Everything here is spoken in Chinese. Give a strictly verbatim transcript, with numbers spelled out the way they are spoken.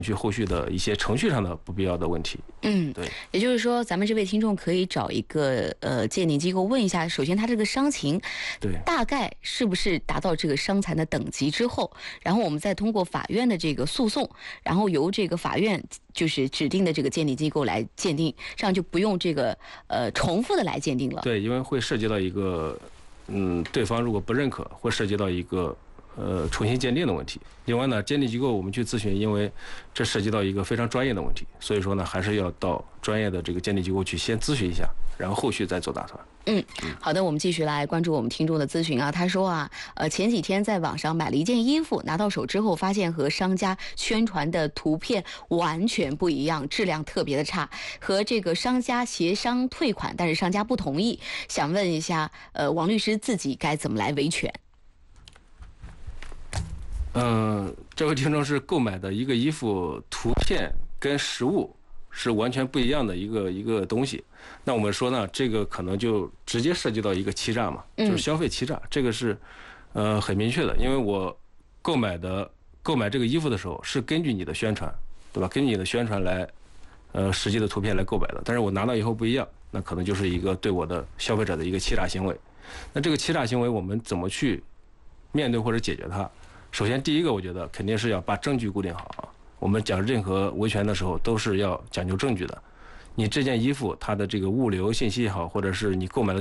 去后续的一些程序上的不必要的问题。 嗯， 对， 也就是说，咱们这位听众可以找一个呃鉴定机构问一下，首先他这个伤情， 对， 大概是不是达到这个伤残的等级之后，然后我们再通过法院的这个诉讼，然后由这个法院就是指定的这个鉴定机构来鉴定，这样就不用这个呃重复的来鉴定了。 对，因为会涉及到一个，嗯，对方如果不认可，会涉及到一个。呃，重新鉴定的问题。另外呢，鉴定机构我们去咨询，因为这涉及到一个非常专业的问题，所以说呢，还是要到专业的这个鉴定机构去先咨询一下，然后后续再做打算。 嗯，好的，我们继续来关注我们听众的咨询啊。他说啊，呃，前几天在网上买了一件衣服，拿到手之后发现和商家宣传的图片完全不一样，质量特别的差，和这个商家协商退款，但是商家不同意。想问一下，呃，王律师自己该怎么来维权？ 嗯，这位听众是购买的一个衣服图片跟实物是完全不一样的一个一个东西。那我们说呢，这个可能就直接涉及到一个欺诈嘛，就是消费欺诈，嗯、这个是呃很明确的。因为我购买的购买这个衣服的时候是根据你的宣传，对吧？根据你的宣传来呃实际的图片来购买的，但是我拿到以后不一样，那可能就是一个对我的消费者的一个欺诈行为。那这个欺诈行为我们怎么去面对或者解决它？首先，第一个，我觉得肯定是要把证据固定好啊。我们讲任何维权的时候，都是要讲究证据的。你这件衣服它的这个物流信息也好，或者是你购买的